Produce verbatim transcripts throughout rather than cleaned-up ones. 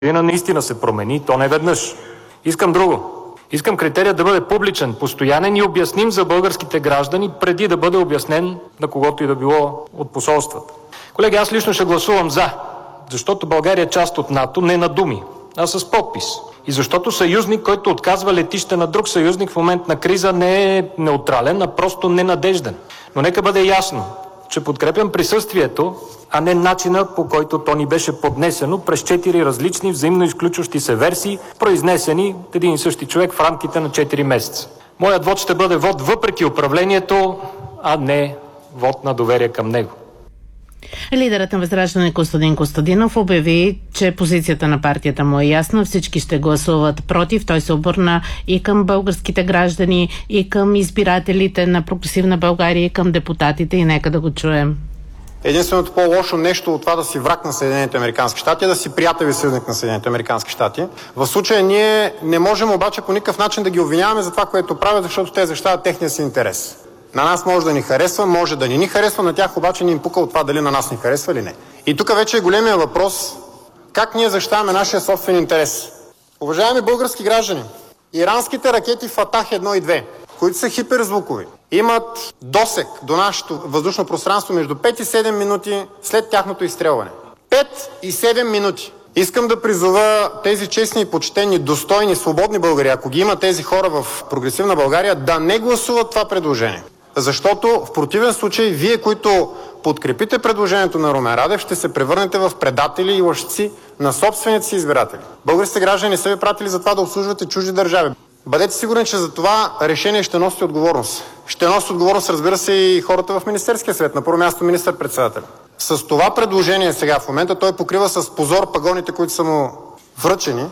Година наистина се промени, то не веднъж. Искам друго. Искам критерият да бъде публичен, постоянен и обясним за българските граждани, преди да бъде обяснен на когото и да било от посолствата. Колеги, аз лично ще гласувам за, защото България е част от НАТО не на думи, а с подпис. И защото съюзник, който отказва летище на друг съюзник в момент на криза, не е неутрален, а просто ненадежден. Но нека бъде ясно, че подкрепям присъствието, а не начина, по който то ни беше поднесено през четири различни взаимно изключващи се версии, произнесени от един и същи човек в рамките на четири месеца. Моят вод ще бъде вод въпреки управлението, а не вод на доверие към него. Лидерът на Възраждане Костадин Костадинов обяви, че позицията на партията му е ясна. Всички ще гласуват против. Той се обърна и към българските граждани, и към избирателите на Прогресивна България, и към депутатите. И нека да го чуем. Единственото по-лошо нещо от това да си враг на Съединените американски щати е да си приятел и съюзник на Съединените американски щати. В случая ние не можем обаче по никакъв начин да ги обвиняваме за това, което правят, защото те защитават техния си интерес. На нас може да ни харесва, може да не ни харесва, на тях обаче ни им пука от това дали на нас ни харесва или не. И тук вече е големия въпрос как ние защитаваме нашия собствен интерес. Уважаеми български граждани, иранските ракети Фатах едно и две, които са хиперзвукови, имат досег до нашето въздушно пространство между пет и седем минути след тяхното изстрелване. пет и седем минути. Искам да призова тези честни, почтени, достойни, свободни българи, ако ги има тези хора в Прогресивна България, да не гласуват това предложение. Защото в противен случай вие, които подкрепите предложението на Румен Радев, ще се превърнете в предатели и лъжци на собствените си избиратели. Българските граждани не са ви пратили за това да обслужвате чужди държави. Бъдете сигурни, че за това решение ще носите отговорност. Ще носят отговорност, разбира се, и хората в Министерския съвет. На първо място министър-председател. С това предложение сега в момента той покрива с позор пагоните, които са му връчени.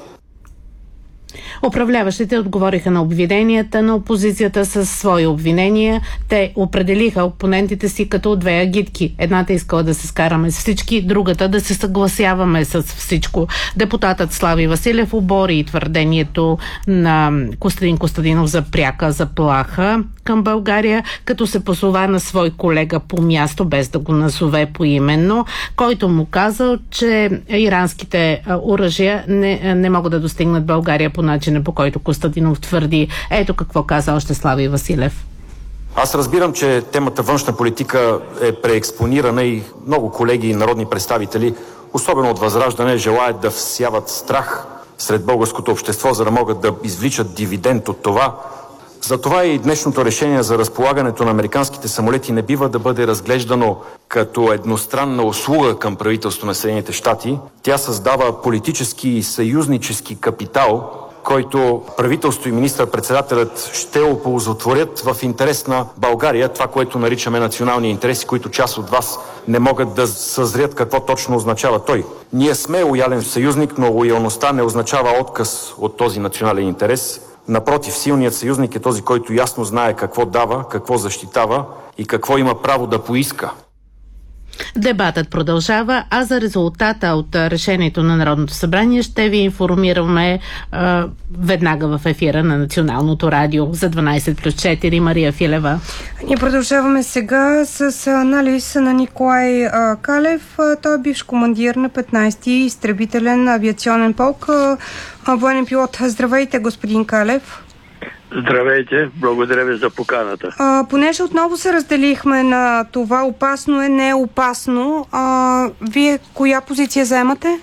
Управляващите отговориха на обвиненията на опозицията със свои обвинения. Те определиха опонентите си като две агитки. Едната искала да се скараме с всички, другата да се съгласяваме с всичко. Депутатът Слави Василев обори и твърдението на Костадин Костадинов за пряка заплаха към България, като се позова на свой колега по място, без да го назове поименно, който му казал, че иранските оръжия не, не могат да достигнат България по начина, по който Костадинов твърди. Ето какво каза още Слави Василев. Аз разбирам, че темата външна политика е преекспонирана и много колеги и народни представители, особено от Възраждане, желаят да всяват страх сред българското общество, за да могат да извличат дивиденд от това. Затова и днешното решение за разполагането на американските самолети не бива да бъде разглеждано като едностранна услуга към правителството на Съединените щати. Тя създава политически и съюзнически капитал, който правителство и министър-председателят ще оползотворят в интерес на България, това, което наричаме национални интереси, които част от вас не могат да съзрят какво точно означава той. Ние сме лоялен съюзник, но лоялността не означава отказ от този национален интерес. Напротив, силният съюзник е този, който ясно знае какво дава, какво защитава и какво има право да поиска. Дебатът продължава, а за резултата от решението на Народното събрание ще ви информираме е, веднага в ефира на Националното радио. За дванайсет плюс четири Мария Филева. Ние продължаваме сега с анализ на Николай а, Калев. Той е бивш командир на петнайсети изтребителен авиационен полк. А, военен пилот. Здравейте, господин Калев. Здравейте, благодаря ви за поканата. А, понеже отново се разделихме на това опасно е, не е опасно, а, вие коя позиция заемате?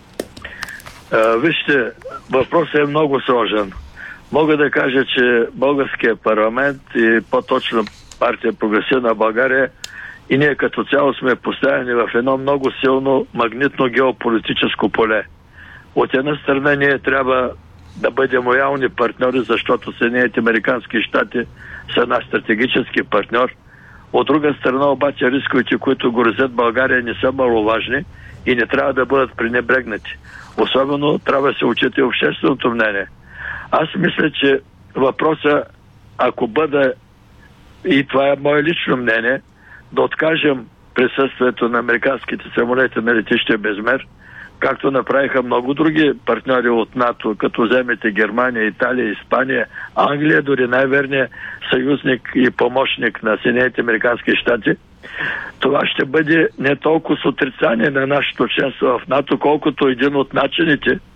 А, вижте, въпросът е много сложен. Мога да кажа, че българския парламент и по-точно партия Прогресивна България и ние като цяло сме поставени в едно много силно магнитно геополитическо поле. От една страна ние трябва да бъдем лоялни партньори, защото Съединените американски щати са наш стратегически партньор. От друга страна обаче рисковете, които грозят България, не са маловажни и не трябва да бъдат пренебрегнати. Особено трябва да се отчита и общественото мнение. Аз мисля, че въпроса, ако бъде, и това е мое лично мнение, да откажем присъствието на американските самолети на летище Безмер, както направиха много други партньори от НАТО, като вземете Германия, Италия, Испания, Англия, дори най-верният съюзник и помощник на Съединените американски щати. Това ще бъде не толкова с отрицание на нашето членство в НАТО, колкото един от начините